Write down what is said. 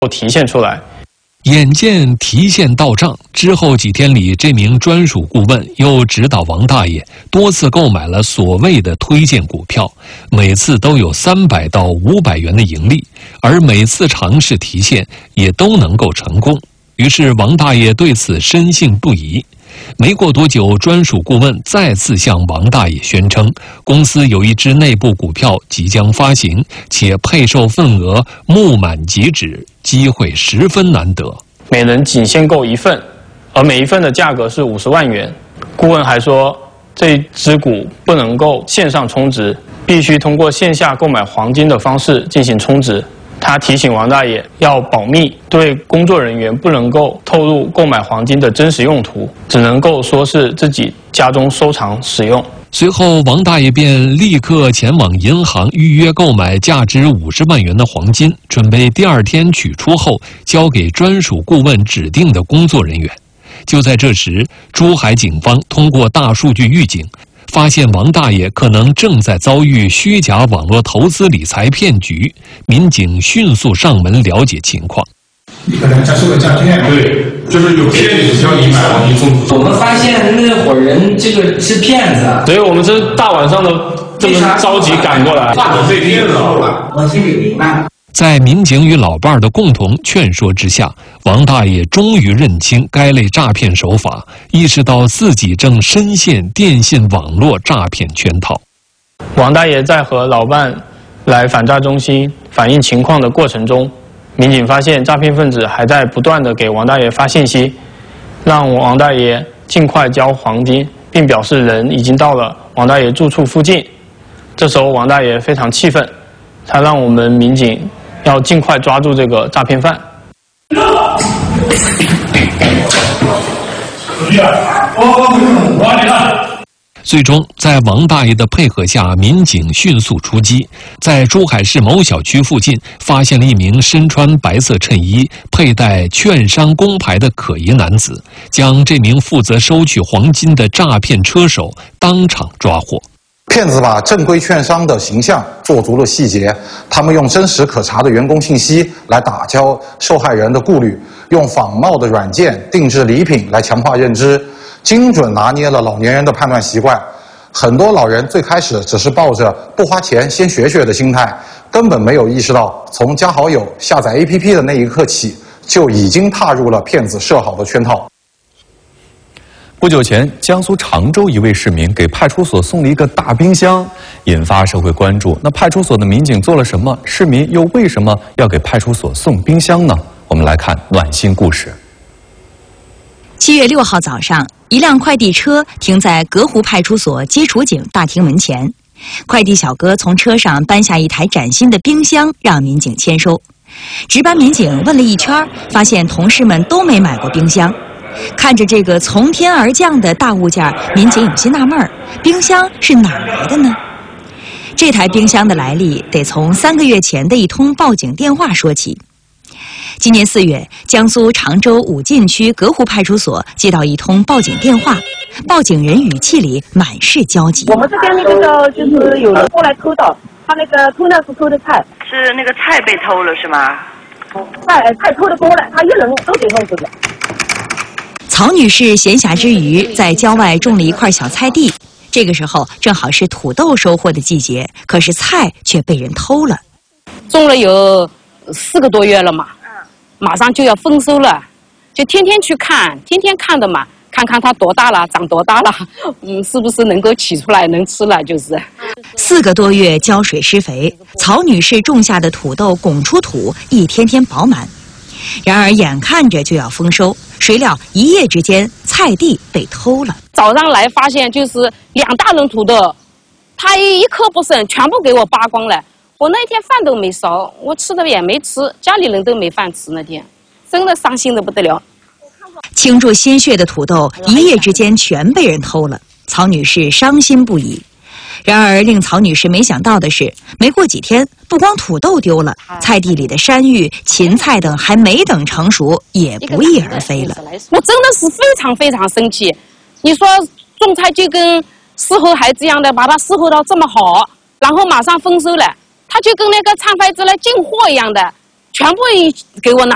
提现出来。 眼见提现到账之后几天里，这名专属顾问又指导王大爷多次购买了所谓的推荐股票，每次都有300到500元的盈利，而每次尝试提现也都能够成功。于是王大爷对此深信不疑。没过多久，专属顾问再次向王大爷宣称，公司有一只内部股票即将发行，且配售份额募满即止，机会十分难得。 每人仅限购1份，而每一份的价格是50万元。顾问还说，这只股不能够线上充值，必须通过线下购买黄金的方式进行充值。他提醒王大爷要保密，对工作人员不能够透露购买黄金的真实用途，只能够说是自己家中收藏使用。 随后，王大爷便立刻前往银行预约购买价值50万元的黄金，准备第2天取出后交给专属顾问指定的工作人员。就在这时，珠海警方通过大数据预警，发现王大爷可能正在遭遇虚假网络投资理财骗局，民警迅速上门了解情况。 你可能在收了诈骗，对，就是有骗子叫你买黄金充值。 我们发现那伙人这个是骗子， 所以我们这大晚上的这么着急赶过来， 怕我被骗了。 我心里明白。 在民警与老伴儿的共同劝说之下，王大爷终于认清该类诈骗手法，意识到自己正深陷电信网络诈骗圈套。 王大爷在和老伴来反诈中心反映情况的过程中，民警发现诈骗分子还在不断地给王大爷发信息，让王大爷尽快交黄金，并表示人已经到了王大爷住处附近。这时候王大爷非常气愤，他让我们民警要尽快抓住这个诈骗犯。 最终，在王大爷的配合下，民警迅速出击，在珠海市某小区附近发现了一名身穿白色衬衣、佩戴券商工牌的可疑男子，将这名负责收取黄金的诈骗车手当场抓获。 骗子把正规券商的形象做足了细节，他们用真实可查的员工信息来打消受害人的顾虑，用仿冒的软件定制礼品来强化认知，精准拿捏了老年人的判断习惯。很多老人最开始只是抱着不花钱先学学的心态，根本没有意识到从加好友、下载 APP 的那一刻起，就已经踏入了骗子设好的圈套。 不久前，江苏常州一位市民给派出所送了一个大冰箱，引发社会关注。那派出所的民警做了什么？市民又为什么要给派出所送冰箱呢？我们来看暖心故事。 7月6号早上，一辆快递车停在隔湖派出所接处警大厅门前，快递小哥从车上搬下一台崭新的冰箱，让民警签收。值班民警问了一圈，发现同事们都没买过冰箱。看着这个从天而降的大物件，民警有些纳闷儿，冰箱是哪儿来的呢？这台冰箱的来历得从3个月前的一通报警电话说起。今年4月，江苏常州武进区隔湖派出所接到一通报警电话，报警人语气里满是焦急。 我们这边那个就是有人过来偷的，他那个偷是偷的菜， 是那个菜被偷了是吗？ 菜偷的多了，他一人都得弄这个。 曹女士闲暇之余在郊外种了一块小菜地，这个时候正好是土豆收获的季节，可是菜却被人偷了。 种了有4个多月了嘛，马上就要丰收了，就天天去看，天天看的嘛，看看它多大了，长多大了，是不是能够起出来能吃了，就是。 4个多月浇水施肥，曹女士种下的土豆拱出土，一天天饱满。然而眼看着就要丰收，谁料一夜之间菜地被偷了。 早上来发现就是2大轮土豆，他一颗不剩，全部给我扒光了。我那天饭都没烧，我吃的也没吃，家里人都没饭吃，那天真的伤心的不得了。 倾注心血的土豆一夜之间全被人偷了，曹女士伤心不已。然而令曹女士没想到的是，没过几天，不光土豆丢了，菜地里的山芋、芹菜等还没等成熟，也不翼而飞了。 我真的是非常非常生气。你说种菜就跟伺候孩子一样的，把它伺候到这么好，然后马上丰收了，他就跟那个菜贩子来进货一样的，全部给我拿